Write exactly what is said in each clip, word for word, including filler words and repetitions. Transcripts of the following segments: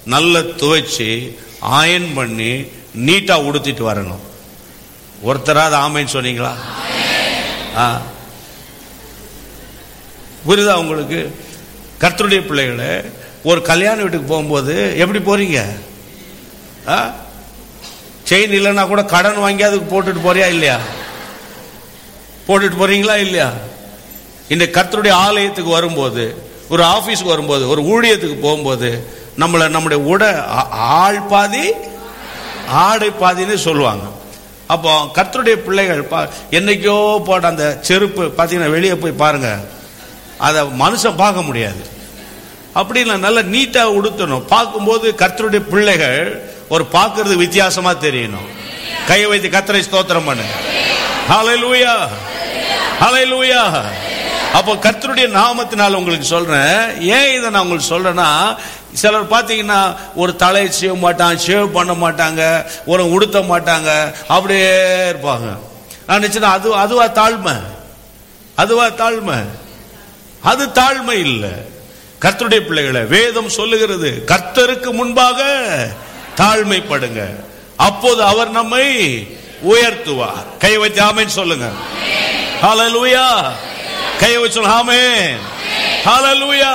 நல்ல துவைச்சு அயன் பண்ணி நீட்டா உடுத்திட்டு வரணும். ஒருத்தராவது ஆமைன்னு சொன்னீங்களா? புரியுதா உங்களுக்கு? கர்த்தருடைய பிள்ளைகளை ஒரு கல்யாண வீட்டுக்கு போகும்போது எப்படி போறீங்க? செயின் இல்லைன்னா கூட கடன் வாங்கி அதுக்கு போட்டுட்டு போறியா இல்லையா? போட்டுட்டு போறீங்களா இல்லையா? இந்த கர்த்தருடைய ஆலயத்துக்கு வரும்போது, ஒரு ஆபீஸ்க்கு வரும்போது, ஒரு ஊழியத்துக்கு போகும்போது நம்மள நம்முடைய உட ஆள் பாதி ஆடை பாதின்னு சொல்லுவாங்க. அப்போ கர்த்தருடைய பிள்ளைகள் என்னைக்கோ போட அந்த செருப்பு பார்த்தீங்கன்னா வெளியே போய் பாருங்க, அதை மனுஷன் பார்க்க முடியாது. அப்படி இல்லை, நல்லா நீட்டா உடுத்தணும். பார்க்கும்போது கர்த்தருடைய பிள்ளைகள் ஒரு பார்க்கறது வித்தியாசமா தெரியணும். கையை வைத்து கர்த்தரை ஸ்தோத்திரம் பண்ணு. ஹல்லேலூயா, ஹல்லேலூயா. அப்போ கர்த்தருடைய நாமத்தினால உங்களுக்கு சொல்றேன். ஏன் இதை நான் உங்களுக்கு சொல்றேன்னா, சிலர் பார்த்தீங்கன்னா ஒரு தலையை செய்ய மாட்டாங்க, ஷேவ் பண்ண மாட்டாங்க, ஒரு உடுத்த மாட்டாங்க, அப்படியே இருப்பாங்க. நான் நினைச்சேன் அது அதுவா தாழ்மை? அதுவா தாழ்மை? அது தாழ்மை இல்லை. கர்த்தருடைய பிள்ளைகளை வேதம் சொல்லுகிறது, கர்த்தருக்கு முன்பாக தாழ்மைப்படுங்க, அப்போது அவர் நம்மை உயர்த்துவார். கை வைத்து ஆமென் சொல்லுங்க. ஹல்லேலூயா. கை வச்சு சொல்லுங்க ஆமென். ஹல்லேலூயா.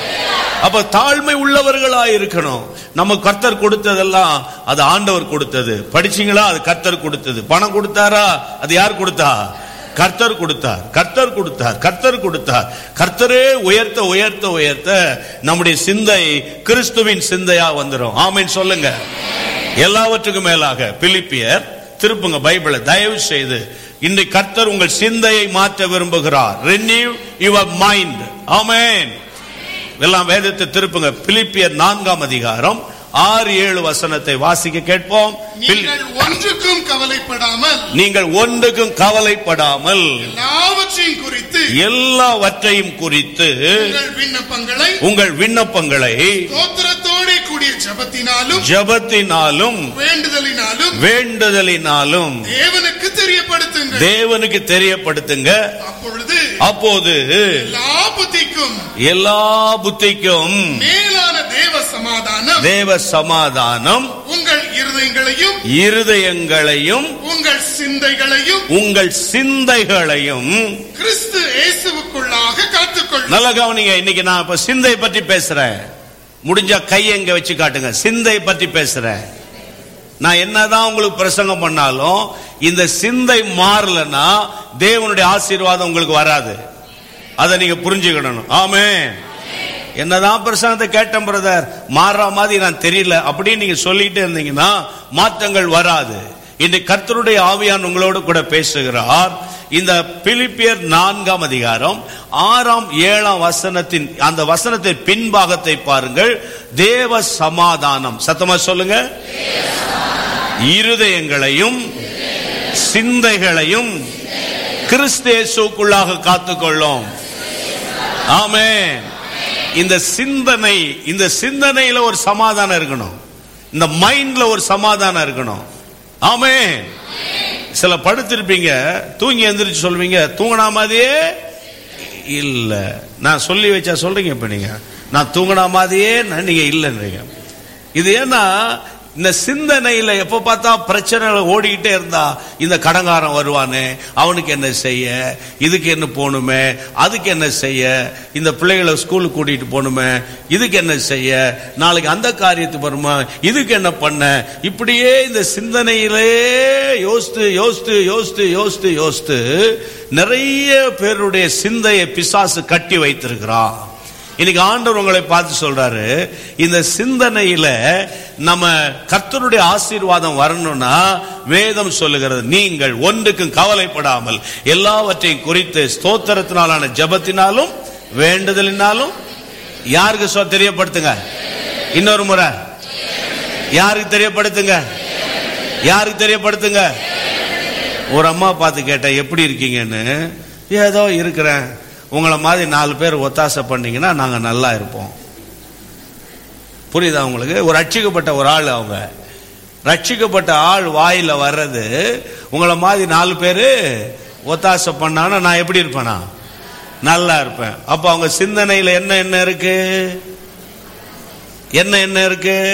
அப்ப தாழ்மை உள்ளவர்களா இருக்கணும். நம்ம கர்த்தர் கொடுத்ததெல்லாம் அது ஆண்டவர் கொடுத்தது. படிச்சீங்களா? அது கர்த்தர் கொடுத்தது. பணம் கொடுத்தாரா? அது யார் கொடுத்தா? கர்த்தர் கொடுத்தார். கர்த்தர் கொடுத்தார். கர்த்தர் கொடுத்தார். கர்த்தரே உயர்த்த உயர்த்த உயர்த்த நம்முடைய சிந்தை கிறிஸ்துவின் சிந்தையா வந்துடும். ஆமென் சொல்லுங்க. எல்லாவற்றுக்கும் மேலாக பிலிப்பியர் திருப்புங்க பைபிளை தயவு செய்து. இன்றைக்கு கர்த்தர் உங்கள் சிந்தையை மாற்ற விரும்புகிறார். renew your mind. ஆமென். எல்லாம் வேதத்தை திருப்புங்க. பிலிப்பியர் நான்காம் அதிகாரம் ஆறு ஏழு வசனத்தை வாசிக்க கேட்போம். நீங்கள் ஒன்றுக்கும் கவலைப்படாமல் நீங்கள் ஒன்றுக்கும் கவலைப்படாமல் எல்லாவற்றையும் குறித்து எல்லாவற்றையும் குறித்து உங்கள் விண்ணப்பங்களை உங்கள் விண்ணப்பங்களை ஸ்தோத்திரத்தோடே கூடிய ஜெபத்தினாலும் ஜெபத்தினாலும் வேண்டுதலினாலும் வேண்டுதலினாலும் தேவனுக்கு தெரியப்படுத்துங்க தேவனுக்கு தெரியப்படுத்துங்க. அப்பொழுது அப்போது எல்லா புத்திக்கும் எல்லா புத்திக்கும் மேலான தேவ சமாதானம் தேவ சமாதானம் உங்கள் இருதயங்களையும் இருதயங்களையும் உங்கள் சிந்தைகளையும் உங்கள் சிந்தைகளையும் கிறிஸ்து இயேசுவுக்குள்ளாக காத்துக்கொள்ளும். நல்ல கவனிங்க. இன்னைக்கு நான் இப்ப சிந்தை பற்றி பேசுறேன். முடிஞ்சா கையை எங்க வச்சு காட்டுங்க. சிந்தை பற்றி பேசுறேன். நான் என்னதான் உங்களுக்கு பிரசங்கம் பண்ணாலும் இந்த சிந்தை மாறலன்னா தேவனுடைய ஆசீர்வாதம் உங்களுக்கு வராது. அதை நீங்க புரிஞ்சுக்கணும். ஆமென். என்னதான் பிரசங்கத்தை கேட்டேன் பிரதர், மாறுற மாதிரி நான் தெரியல அப்படின்னு நீங்க சொல்லிட்டு இருந்தீங்கன்னா மாற்றங்கள் வராது. இன்றைக்கு கர்த்தருடைய ஆவியான் உங்களோடு கூட பேசுகிறார். இந்த பிலிப்பியர் நான்காம் அதிகாரம் ஆறாம் ஏழாம் வசனத்தின் அந்த வசனத்தின் பின்பாகத்தை பாருங்கள். தேவ சமாதானம், சத்தமா சொல்லுங்க, இருதயங்களையும் சிந்தைகளையும் கிறிஸ்து இயேசுவுக்குள்ளாக காத்துக்கொள்ளும். ஆமென். இந்த சிந்தனை, இந்த சிந்தனையில ஒரு சமாதானம் இருக்கணும். இந்த மைண்ட்ல ஒரு சமாதானம் இருக்கணும். ஆமென். சில படுத்திருப்பீங்க, தூங்கி எந்திரிச்சு சொல்வீங்க தூங்கினா மாதிரியே இல்ல. நான் சொல்லி வச்சா சொல்றீங்க. இப்ப நீங்க நான் தூங்கினா மாதிரியே நீங்க இல்லைன்றீங்க. இது ஏன்னா இந்த சிந்தனையில எப்ப பார்த்தா பிரச்சனை ஓடிக்கிட்டே இருந்தா, இந்த கடங்காரன் வருவானே, அவனுக்கு என்ன செய்ய, இதுக்கு என்ன போகணுமே, அதுக்கு என்ன செய்ய, இந்த பிள்ளைகளை ஸ்கூலுக்கு கூட்டிட்டு போகணுமே, இதுக்கு என்ன செய்ய, நாளைக்கு அந்த காரியத்துக்கு வருமா, இதுக்கு என்ன பண்ண, இப்படியே இந்த சிந்தனையிலே யோசித்து யோசித்து யோசித்து யோசித்து யோசித்து நிறைய பேருடைய சிந்தையை பிசாசு கட்டி வைத்திருக்கிறான். இன்னைக்கு ஆண்டவர் உங்களை பார்த்து சொல்றாரு, இந்த சிந்தனையில நம்ம கர்த்தருடைய ஆசீர்வாதம் வரணும்னா வேதம் சொல்லுகிறது, நீங்கள் ஒன்றுக்கும் கவலைப்படாமல் எல்லாவற்றையும் குறித்து ஸ்தோத்திரத்தினாலான ஜெபத்தினாலும் வேண்டுதலினாலும் யாருக்கு தெரியப்படுத்துங்க. இன்னொரு முறை யாருக்கு தெரியப்படுத்துங்க? யாருக்கு தெரியப்படுத்துங்க? ஒரு அம்மா பார்த்து கேட்ட எப்படி இருக்கீங்கன்னு, ஏதோ இருக்கிறேன், உங்களை மாதிரி நாலு பேர் ஒத்தாசை பண்ணீங்கன்னா நாங்க நல்லா இருப்போம். புரியுதா உங்களுக்கு? ஒரு ரட்சிக்கப்பட்ட ஒரு ஆள், அவங்க ரட்சிக்கப்பட்ட ஆள் வாயில வர்றது, உங்களை மாதிரி நாலு பேரு ஒத்தாசை பண்ணாங்கன்னா நான் எப்படி இருப்பேனா? நல்லா இருப்பேன். அப்ப அவங்க சிந்தனையில என்ன என்ன இருக்கு? என்ன என்ன இருக்கு?